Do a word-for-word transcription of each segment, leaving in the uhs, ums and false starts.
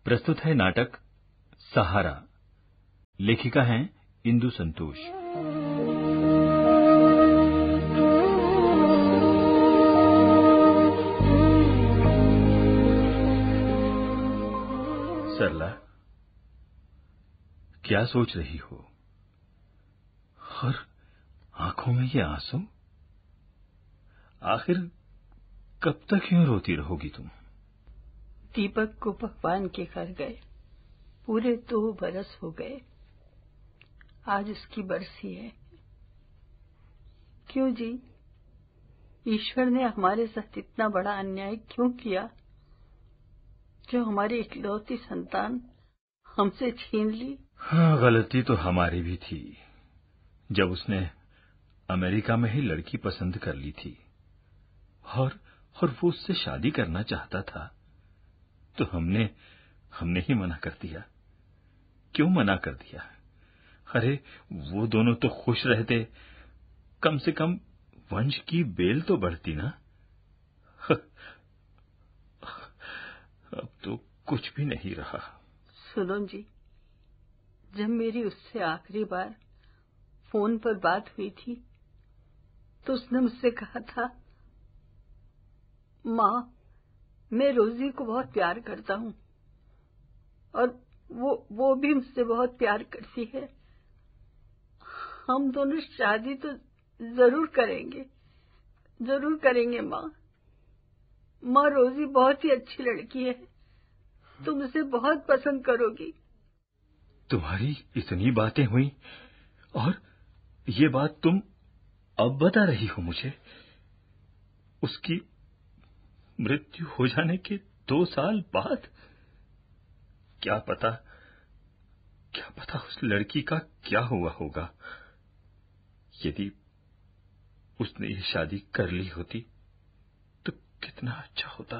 प्रस्तुत है नाटक सहारा। लेखिका हैं इंदु संतोष। सरला, क्या सोच रही हो? और आंखों में ये आंसू? आखिर कब तक यूं रोती रहोगी तुम? दीपक को भगवान के घर गए पूरे दो बरस हो गए। आज उसकी बरसी है। क्यों जी, ईश्वर ने हमारे साथ इतना बड़ा अन्याय क्यों किया जो हमारी इकलौती संतान हमसे छीन ली? हाँ, गलती तो हमारी भी थी जब उसने अमेरिका में ही लड़की पसंद कर ली थी और और वो उससे शादी करना चाहता था तो हमने हमने ही मना कर दिया। क्यों मना कर दिया? अरे वो दोनों तो खुश रहते, कम से कम वंश की बेल तो बढ़ती ना। अब तो कुछ भी नहीं रहा। सुनो जी, जब मेरी उससे आखिरी बार फोन पर बात हुई थी तो उसने मुझसे कहा था, माँ, मैं रोजी को बहुत प्यार करता हूँ और वो वो भी मुझसे बहुत प्यार करती है। हम दोनों शादी तो जरूर करेंगे, जरूर करेंगे माँ। माँ, रोजी बहुत ही अच्छी लड़की है, तुम उसे बहुत पसंद करोगी। तुम्हारी इतनी बातें हुई और ये बात तुम अब बता रही हो मुझे? उसकी मृत्यु हो जाने के दो साल बाद? क्या पता, क्या पता उस लड़की का क्या हुआ होगा। यदि उसने ये शादी कर ली होती तो कितना अच्छा होता।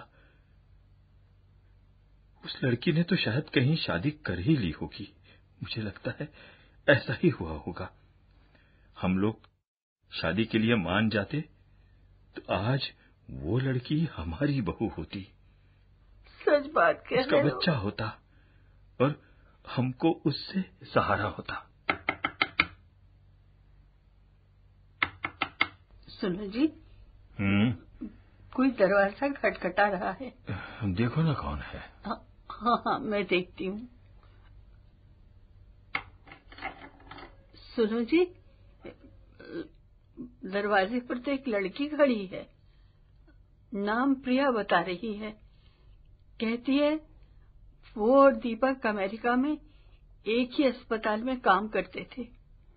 उस लड़की ने तो शायद कहीं शादी कर ही ली होगी। मुझे लगता है ऐसा ही हुआ होगा। हम लोग शादी के लिए मान जाते तो आज वो लड़की हमारी बहू होती। सच बात कह उसका रहे हो। बच्चा होता और हमको उससे सहारा होता। सुनो जी, हम्म कोई दरवाजा खटखटा रहा है। देखो ना कौन है। हाँ हाँ, हाँ मैं देखती हूँ। सुनो जी, दरवाजे पर तो एक लड़की खड़ी है। नाम प्रिया बता रही है। कहती है वो और दीपक अमेरिका में एक ही अस्पताल में काम करते थे।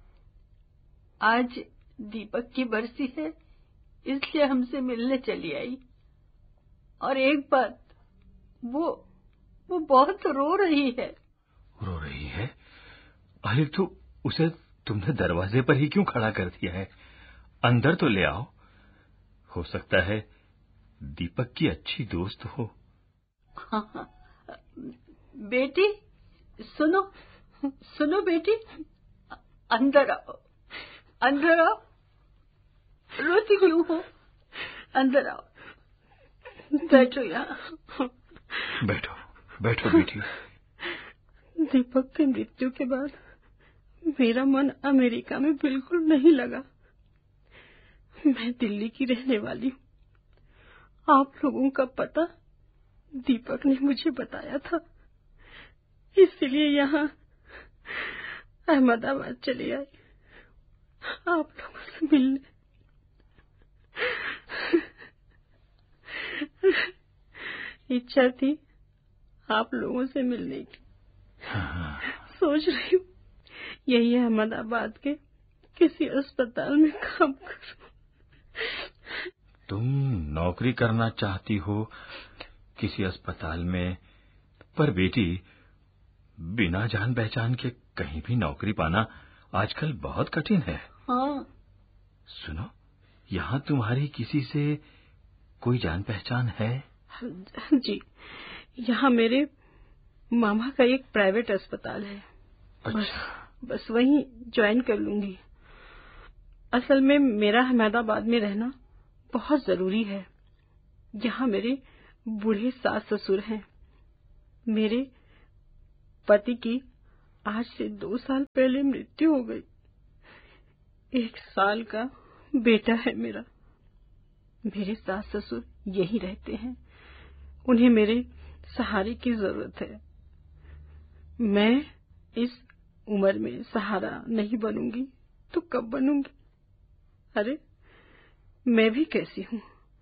आज दीपक की बरसी है इसलिए हमसे मिलने चली आई। और एक बात, वो वो बहुत रो रही है। रो रही है? अरे तो उसे तुमने दरवाजे पर ही क्यों खड़ा कर दिया है? अंदर तो ले आओ। हो सकता है दीपक की अच्छी दोस्त हो। हाँ हाँ, बेटी सुनो, सुनो बेटी, अंदर आओ, अंदर आओ। रोती क्यों हो? अंदर आओ, बैठो यहाँ। बैठो बैठो बेटी। दीपक की मृत्यु के बाद मेरा मन अमेरिका में बिल्कुल नहीं लगा। मैं दिल्ली की रहने वाली हूँ। आप लोगों का पता दीपक ने मुझे बताया था, इसलिए यहाँ अहमदाबाद चली आई आप लोगों से मिलने। इच्छा थी आप लोगों से मिलने की। हाँ। सोच रही हूँ यही अहमदाबाद के किसी अस्पताल में काम करूं। तुम नौकरी करना चाहती हो किसी अस्पताल में, पर बेटी बिना जान पहचान के कहीं भी नौकरी पाना आजकल बहुत कठिन है। हाँ। सुनो, यहाँ तुम्हारी किसी से कोई जान पहचान है? जी, यहाँ मेरे मामा का एक प्राइवेट अस्पताल है। अच्छा। बस, बस वहीं ज्वाइन कर लूंगी। असल में मेरा अहमदाबाद में रहना बहुत जरूरी है। यहाँ मेरे बूढ़े सास ससुर हैं। मेरे पति की आज से दो साल पहले मृत्यु हो गई। एक साल का बेटा है मेरा। मेरे सास ससुर यहीं रहते हैं, उन्हें मेरे सहारे की जरूरत है। मैं इस उम्र में सहारा नहीं बनूंगी तो कब बनूंगी? अरे मैं भी कैसी हूँ,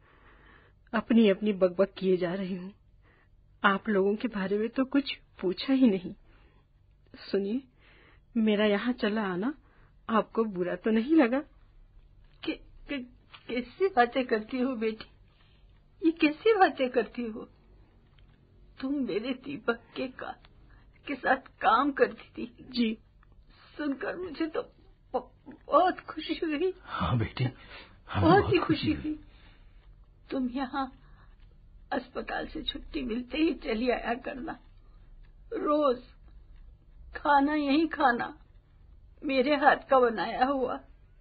अपनी अपनी बकबक किए जा रही हूँ। आप लोगों के बारे में तो कुछ पूछा ही नहीं। सुनिए, मेरा यहाँ चला आना आपको बुरा तो नहीं लगा? कि, कि, कैसी बातें करती हो बेटी, ये कैसी बातें करती हो? तुम मेरे दीपक के का के साथ काम करती थी। जी। सुनकर मुझे तो बहुत खुशी हुई। हाँ बेटी, बहुत ही खुशी हुई। तुम यहाँ अस्पताल से छुट्टी मिलते ही चली आया करना, रोज खाना यही खाना, मेरे हाथ का बनाया हुआ।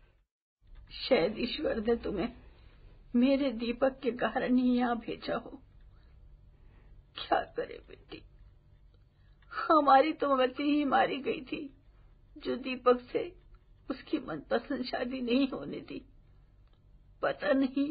शायद ईश्वर ने तुम्हें मेरे दीपक के कारण ही यहाँ भेजा हो। क्या करे बेटी, हमारी तो मति ही मारी गई थी जो दीपक से उसकी मनपसंद शादी नहीं होने दी। पता नहीं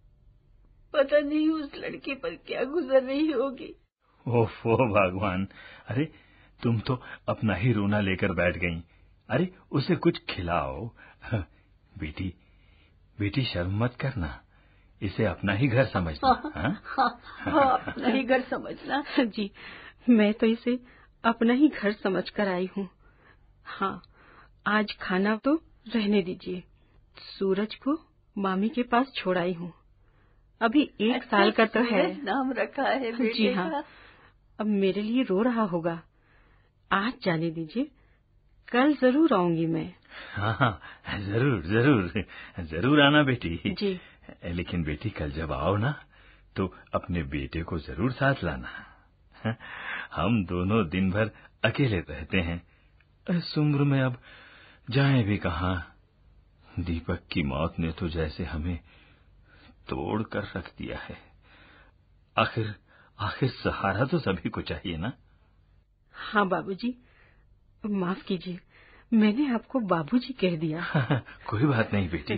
पता नहीं उस लड़के पर क्या गुजर रही होगी। ओफो भगवान, अरे तुम तो अपना ही रोना लेकर बैठ गईं। अरे उसे कुछ खिलाओ। बेटी बेटी शर्म मत करना, इसे अपना ही घर समझना। हाँ, हाँ, हाँ, अपना ही घर समझना। जी, मैं तो इसे अपना ही घर समझ कर आई हूँ। हाँ, आज खाना तो रहने दीजिए। सूरज को मामी के पास छोड़ आई हूँ। अभी एक अच्छा, साल का तो है। नाम रखा है बेटे जी हाँ, का। अब मेरे लिए रो रहा होगा। आज जाने दीजिए, कल जरूर आऊंगी मैं। हाँ हाँ, जरूर जरूर जरूर आना बेटी। जी। लेकिन बेटी कल जब आओ ना तो अपने बेटे को जरूर साथ लाना। हम दोनों दिन भर अकेले रहते हैं। इस उम्र में अब जाए भी कहाँ। दीपक की मौत ने तो जैसे हमें तोड़ कर रख दिया है। आखिर आखिर सहारा तो सभी को चाहिए ना। हाँ बाबूजी, माफ कीजिए, मैंने आपको बाबूजी कह दिया। कोई बात नहीं बेटी।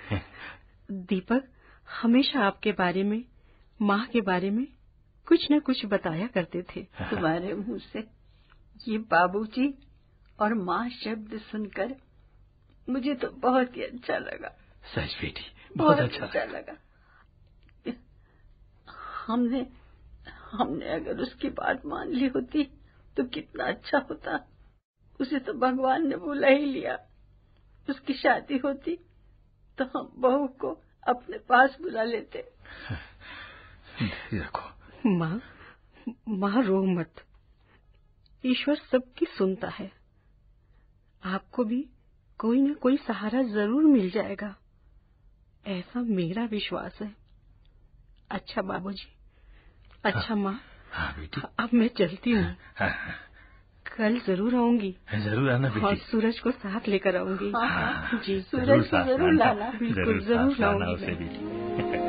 दीपक हमेशा आपके बारे में, माँ के बारे में कुछ न कुछ बताया करते थे। तुम्हारे मुंह से ये बाबूजी और माँ शब्द सुनकर मुझे तो बहुत ही अच्छा लगा। सच बेटी, बहुत, बहुत अच्छा, अच्छा लगा। हमने हमने अगर उसकी बात मान ली होती तो कितना अच्छा होता। उसे तो भगवान ने बुला ही लिया। उसकी शादी होती तो हम बहू को अपने पास बुला लेते। रखो। माँ, माँ रो मत, ईश्वर सबकी सुनता है। आपको भी कोई न कोई सहारा जरूर मिल जाएगा, ऐसा मेरा विश्वास है। अच्छा बाबूजी, अच्छा माँ। हाँ बेटी, अब मैं चलती हूँ। हाँ, कल जरूर आऊंगी। जरूर आना बेटी। और सूरज को साथ लेकर आऊंगी। हाँ, जी, सूरज को जरूर लाना। बिल्कुल जरूर लाऊंगी। उसे भी।